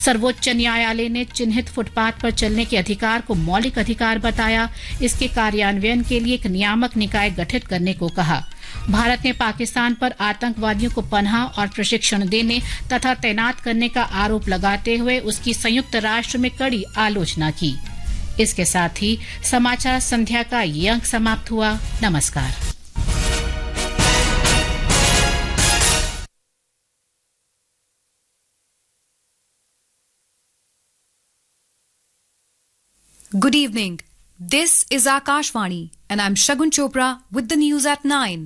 सर्वोच्च न्यायालय ने चिन्हित फुटपाथ पर चलने के अधिकार को मौलिक अधिकार बताया। इसके कार्यान्वयन के लिए एक नियामक निकाय गठित करने को कहा। भारत ने पाकिस्तान पर आतंकवादियों को पनाह और प्रशिक्षण देने तथा तैनात करने का आरोप लगाते हुए उसकी संयुक्त राष्ट्र में कड़ी आलोचना की। इसके साथ ही समाचार संध्या का ये अंक समाप्त हुआ। नमस्कार। Good evening. This is Akashvani and I'm Shagun Chopra with the news at 9.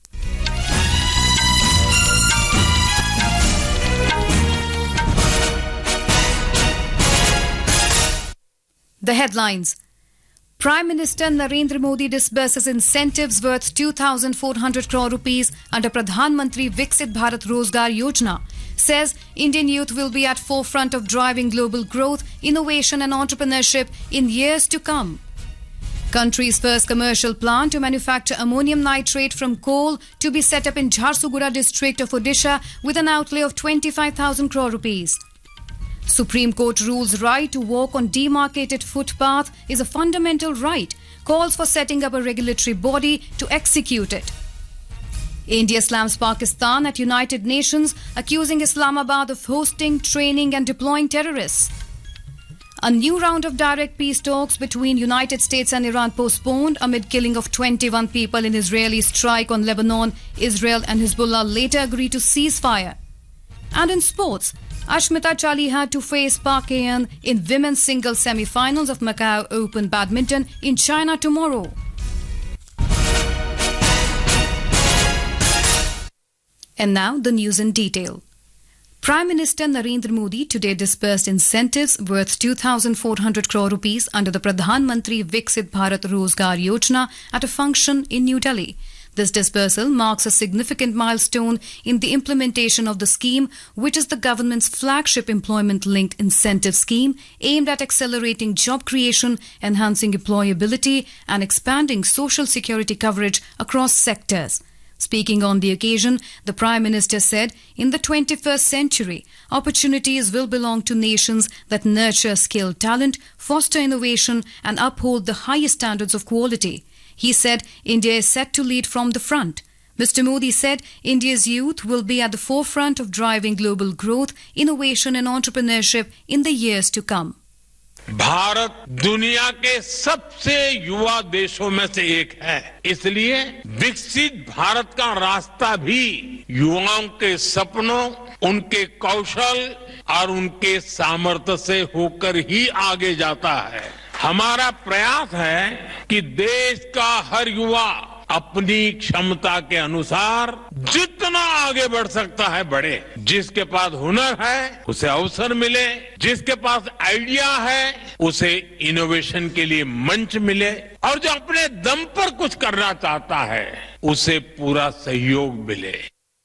The headlines. Prime Minister Narendra Modi disburses incentives worth 2,400 crore rupees under Pradhan Mantri Viksit Bharat Rozgar Yojana. Says Indian youth will be at forefront of driving global growth, innovation and entrepreneurship in years to come. Country's first commercial plant to manufacture ammonium nitrate from coal to be set up in Jharsuguda district of Odisha with an outlay of 25,000 crore rupees. Supreme Court rules right to walk on demarcated footpath is a fundamental right, calls for setting up a regulatory body to execute it. India slams Pakistan at United Nations, accusing Islamabad of hosting, training and deploying terrorists. A new round of direct peace talks between United States and Iran postponed amid killing of 21 people in Israeli strike on Lebanon. Israel and Hezbollah later agreed to ceasefire. And in sports, Ashmita Chali had to face Park Aeon in women's singles semi-finals of Macau Open Badminton in China tomorrow. And now the news in detail. Prime Minister Narendra Modi today disbursed incentives worth 2,400 crore rupees under the Pradhan Mantri Viksit Bharat Rozgar Yojana at a function in New Delhi. This disbursal marks a significant milestone in the implementation of the scheme, which is the government's flagship employment-linked incentive scheme aimed at accelerating job creation, enhancing employability and expanding social security coverage across sectors. Speaking on the occasion, the Prime Minister said, in the 21st century, opportunities will belong to nations that nurture skilled talent, foster innovation and uphold the highest standards of quality. He said India is set to lead from the front. Mr. Modi said India's youth will be at the forefront of driving global growth, innovation and entrepreneurship in the years to come. Bharat दुनिया के सबसे युवा देशों में से एक है, इसलिए विकसित भारत का रास्ता भी युवाओं के सपनों, उनके कौशल और उनके सामर्थ्य से होकर ही आगे जाता है। हमारा प्रयास है कि देश का हर युवा अपनी क्षमता के अनुसार जितना आगे बढ़ सकता है बढ़े। जिसके पास हुनर है उसे अवसर मिले, जिसके पास आइडिया है उसे इनोवेशन के लिए मंच मिले और जो अपने दम पर कुछ करना चाहता है उसे पूरा सहयोग मिले।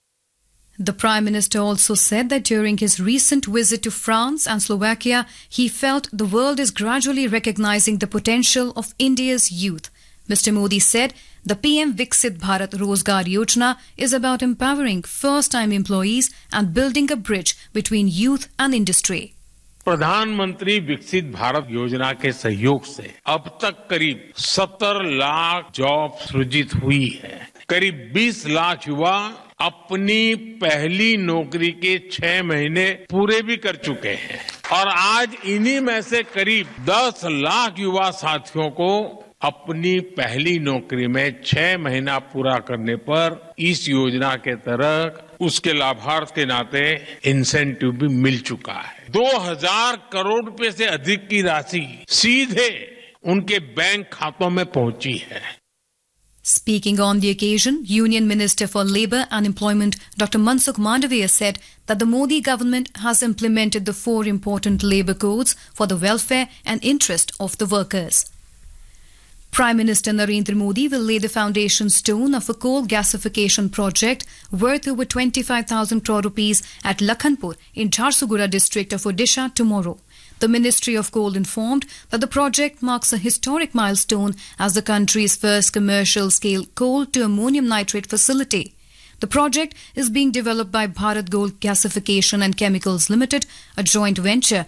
The Prime Minister also said that during his recent visit to France and Slovakia, he felt the world is gradually recognizing the potential of India's youth. Mr. Modi said the PM Viksit Bharat Rozgar Yojana is about empowering first-time employees and building a bridge between youth and industry. प्रधानमंत्री विकसित भारत योजना के सहयोग से अब तक करीब 70 lakh job सृजित हुई है। करीब 20 लाख युवा अपनी पहली नौकरी के 6 महीने पूरे भी कर चुके हैं और आज इन्हीं में से करीब 10 लाख युवा साथियों को अपनी पहली नौकरी में 6 महीना पूरा करने पर इस योजना के तहत उसके लाभार्थी के नाते इंसेंटिव भी मिल चुका है। 2000 करोड़ रुपए से अधिक की राशि सीधे उनके बैंक खातों में पहुंची है। Speaking on the occasion, Union Minister for Labour and Employment Dr. Mansukh Mandavia said that the Modi government has implemented the 4 important labour codes for the welfare and interest of the workers. Prime Minister Narendra Modi will lay the foundation stone of a coal gasification project worth over 25,000 crore rupees at Lakhanpur in Jharsuguda district of Odisha tomorrow. The Ministry of Coal informed that the project marks a historic milestone as the country's first commercial-scale coal to ammonium nitrate facility. The project is being developed by Bharat Gold Gasification and Chemicals Limited, a joint venture